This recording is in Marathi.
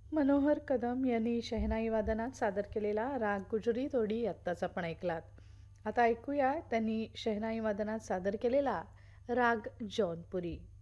मनोहर कदम यांनी शहनाई वादनात सादर केलेला राग गुजरी तोडी आत्ताच आपण ऐकलात. आता ऐकूया त्यांनी शहनाई वादनात सादर केलेला राग जौनपुरी.